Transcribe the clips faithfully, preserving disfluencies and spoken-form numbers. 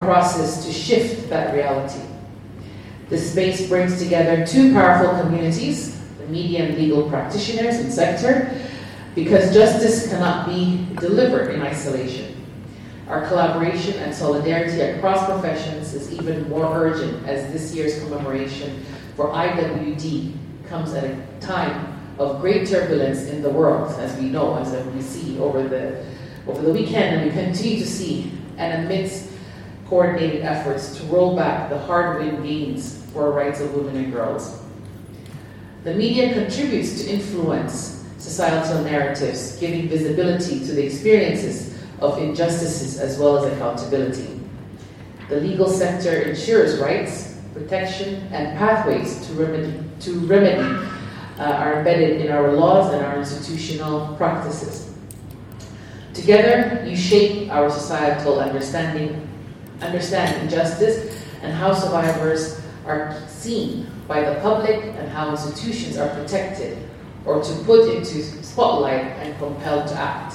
process to shift that reality. This space brings together two powerful communities, the media and legal practitioners and sector, because justice cannot be delivered in isolation. Our collaboration and solidarity across professions is even more urgent as this year's commemoration for I W D comes at a time of great turbulence in the world, as we know, as we see over the over the weekend, and we continue to see, and amidst coordinated efforts to roll back the hard-won gains for rights of women and girls. The media contributes to influence societal narratives, giving visibility to the experiences of injustices as well as accountability. The legal sector ensures rights, protection, and pathways to remedy, to remedy uh, are embedded in our laws and our institutional practices. Together, you shape our societal understanding, understand injustice and how survivors are seen by the public and how institutions are protected or to put into spotlight and compelled to act.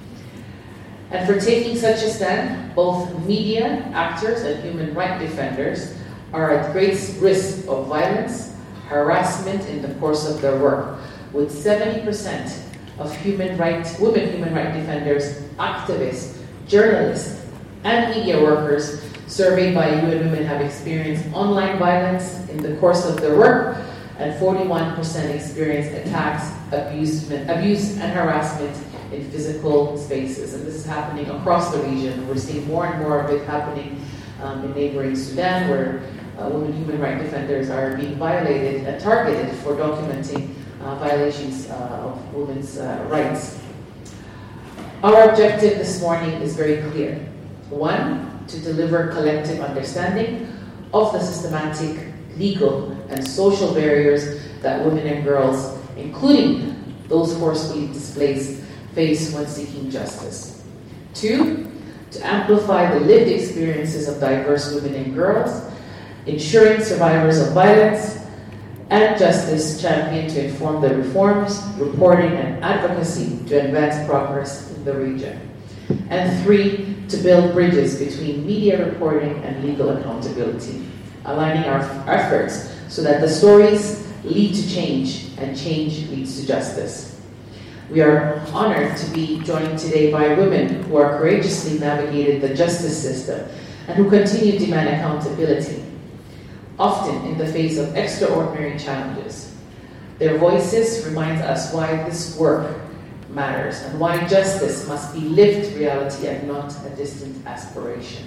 And for taking such a stand, both media, actors, and human rights defenders are at great risk of violence, harassment in the course of their work, with seventy percent of human rights, women human rights defenders, activists, journalists, and media workers surveyed by U N Women have experienced online violence in the course of their work, and forty-one percent experienced attacks, abuse, abuse, and harassment in physical spaces. And this is happening across the region. We're seeing more and more of it happening um, in neighboring Sudan, where uh, women human rights defenders are being violated and targeted for documenting uh, violations uh, of women's uh, rights. Our objective this morning is very clear. One, to deliver collective understanding of the systematic, legal, and social barriers that women and girls, including those forcibly displaced, face when seeking justice. Two, to amplify the lived experiences of diverse women and girls, ensuring survivors of violence and justice champion to inform the reforms, reporting, and advocacy to advance progress in the region. And three, to build bridges between media reporting and legal accountability, aligning our efforts so that the stories lead to change and change leads to justice. We are honored to be joined today by women who are courageously navigated the justice system and who continue to demand accountability, often in the face of extraordinary challenges. Their voices remind us why this work matters and why justice must be lived reality and not a distant aspiration.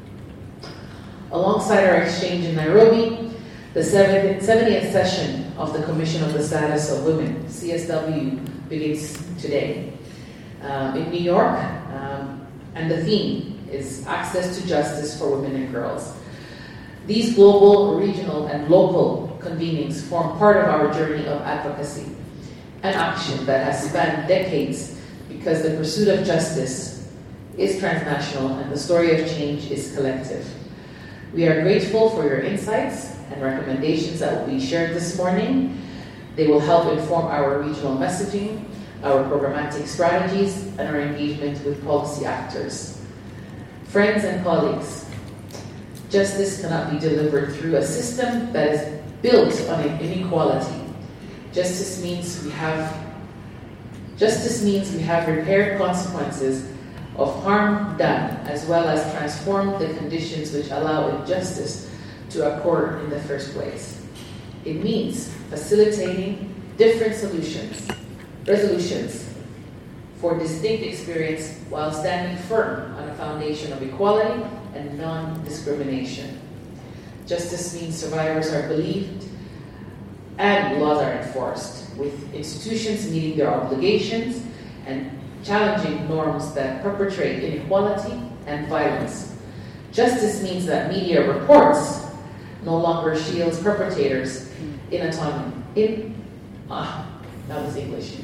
Alongside our exchange in Nairobi, the seventieth session of the Commission of the Status of Women, C S W, begins today um, in New York, um, and the theme is Access to Justice for Women and Girls. These global, regional, and local convenings form part of our journey of advocacy and action that has spanned decades, because the pursuit of justice is transnational and the story of change is collective. We are grateful for your insights and recommendations that will be shared this morning. They will help inform our regional messaging, our programmatic strategies, and our engagement with policy actors. Friends and colleagues, justice cannot be delivered through a system that is built on inequality. Justice means we have justice means we have repaired consequences of harm done, as well as transformed the conditions which allow injustice to occur in the first place. It means facilitating different solutions, resolutions for distinct experience while standing firm on a foundation of equality and non-discrimination. Justice means survivors are believed and laws are enforced, with institutions meeting their obligations and challenging norms that perpetrate inequality and violence. Justice means that media reports no longer shields perpetrators in autonomy. In ah, that was English.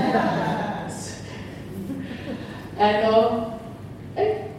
and no, eh,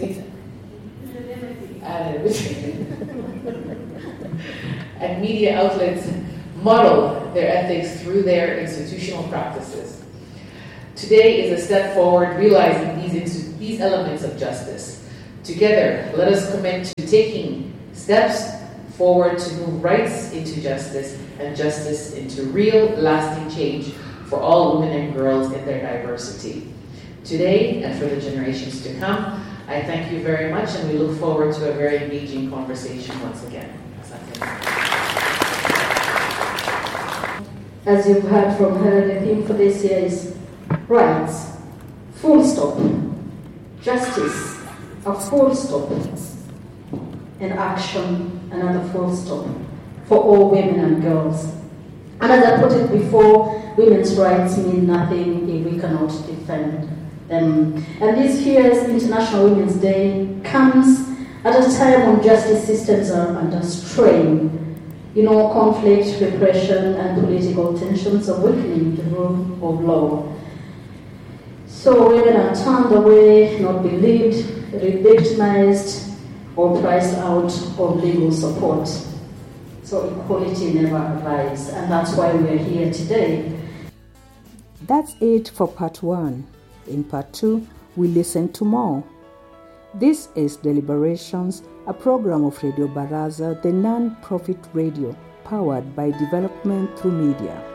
and media outlets model their ethics through their institutional practices. Today is a step forward, realizing these, these elements of justice Together, let us commit to taking steps forward to move rights into justice and justice into real, lasting change for all women and girls in their diversity. Today, and for the generations to come, I thank you very much, and we look forward to a very engaging conversation once again. As you've heard from her, the theme for this year is rights, full stop, justice, a full stop, and action, another full stop, for all women and girls. And as I put it before, women's rights mean nothing if we cannot defend them. And this year's International Women's Day comes at a time when justice systems are under strain. You know, conflict, repression, and political tensions are weakening the rule of law. So women are turned away, not believed, re-victimized, or priced out of legal support. So equality never arrives, and that's why we're here today. That's it for part one. In part two, we listen to more. This is Deliberations, a program of Radio Baraza, the non-profit radio powered by development through media.